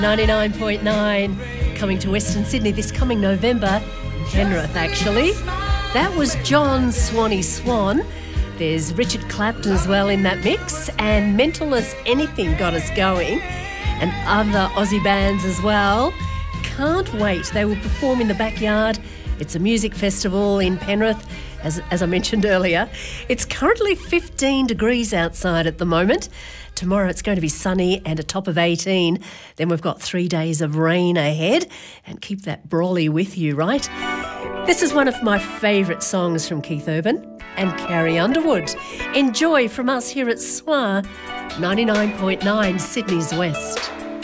99.9 coming to Western Sydney this coming November, Penrith actually. That was John Swanee Swan. There's Richard Clapton as well in that mix, and Mental as Anything got us going, and other Aussie bands as well. Can't wait. They will perform in the backyard. It's a music festival in Penrith, as I mentioned earlier. It's currently 15 degrees outside at the moment. Tomorrow it's going to be sunny and a top of 18. Then we've got 3 days of rain ahead, and keep that brolly with you, right? This is one of my favourite songs from Keith Urban and Carrie Underwood. Enjoy from us here at SWR 99.9 Sydney's West.